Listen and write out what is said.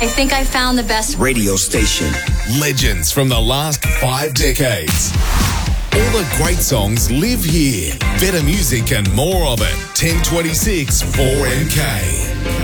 I think I found the best radio station. Legends from the last 5 decades. All the great songs live here. Better music and more of it. 1026 4MK.